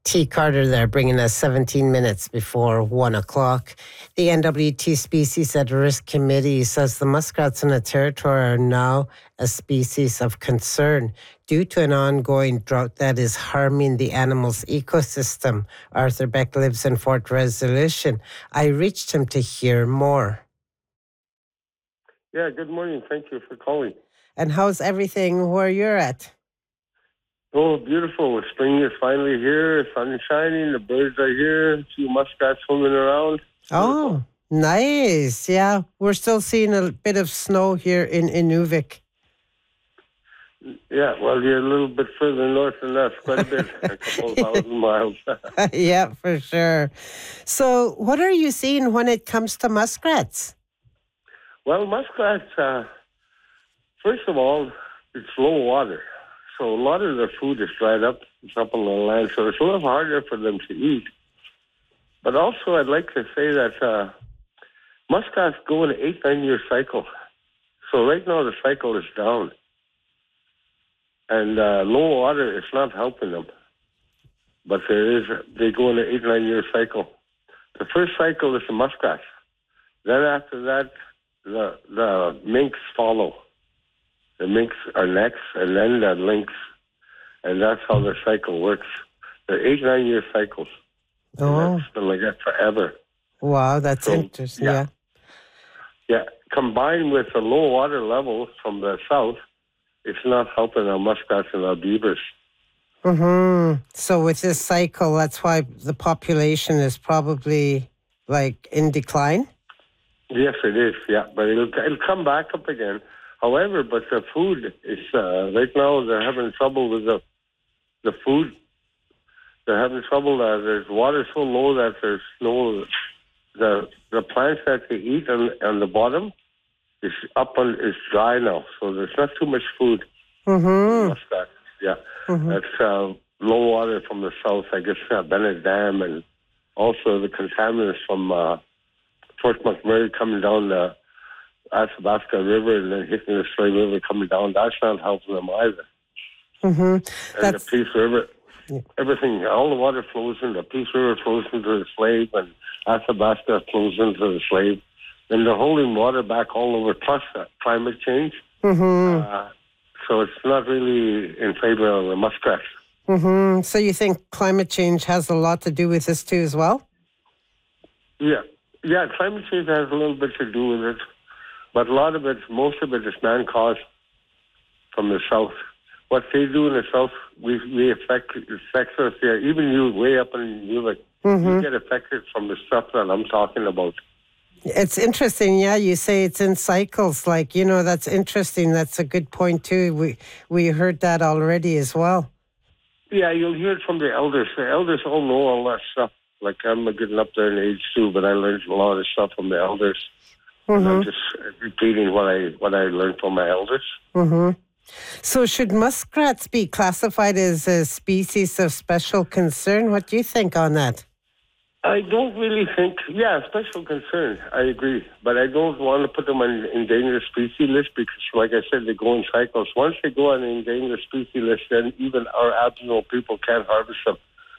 T. Carter there, bringing us 17 minutes before 1 o'clock. The NWT Species at Risk Committee says the muskrats in the territory are now a species of concern due to an ongoing drought that is harming the animal's ecosystem. Arthur Beck lives in Fort Resolution. I reached him to hear more. Yeah, good morning. Thank you for calling. And how's everything where you're at? Oh, beautiful. Spring is finally here. Sun is shining. The birds are here. A few muskrats swimming around. Oh, nice. Yeah, we're still seeing a bit of snow here in Inuvik. Yeah, well, you're a little bit further north than us, quite a bit, a couple thousand miles. Yeah, for sure. So what are you seeing when it comes to muskrats? Well, muskrats, first of all, it's low water. So a lot of their food is dried up. It's up on the land, so it's a little harder for them to eat. But also, I'd like to say that muskrats go in an 8-9-year cycle. So right now, the cycle is down. And low water is not helping them. But they go in an 8-9-year cycle. The first cycle is the muskrats. Then after that, the minks follow. The minks are next, and then the lynx. And that's how the cycle works. They're 8-9-year cycles. Oh. That's been like that forever. Wow, that's interesting. Yeah. Yeah. Combined with the low water levels from the south, it's not helping our muskrats and our beavers. Mm-hmm. So with this cycle, that's why the population is probably like in decline? Yes, it is, yeah. But it'll come back up again. However, but the food is, right now they're having trouble with the food. They're having trouble. There's water so low that there's no, the plants that they eat on the bottom is is dry now. So there's not too much food. Mm-hmm. Yeah. Mm-hmm. That's low water from the south, I guess, Bennett Dam, and also the contaminants from Fort McMurray coming down the Athabasca River and then hitting the Slave River coming down. That's not helping them either. Mm-hmm. And the Peace River, everything, all the water flows into the Peace River, flows into the Slave, and Athabasca flows into the Slave. And they're holding water back all over, plus climate change. Mm-hmm. So it's not really in favor of the muskrats. Mm-hmm. So you think climate change has a lot to do with this too as well? Yeah. Yeah, climate change has a little bit to do with it. But most of it is man-caused from the south. What they do in the south, it affects us here. Even you, way up in Nuvik, you get affected from the stuff that I'm talking about. It's interesting, yeah. You say it's in cycles. Like, that's interesting. That's a good point too. We heard that already as well. Yeah, you'll hear it from the elders. The elders all know all that stuff. Like, I'm getting up there in age too, but I learned a lot of stuff from the elders. And I'm just repeating what I learned from my elders. Mm-hmm. So should muskrats be classified as a species of special concern? What do you think on that? I don't really think, special concern, I agree. But I don't want to put them on an endangered species list because, like I said, they go in cycles. Once they go on an endangered species list, then even our Aboriginal people can't harvest them.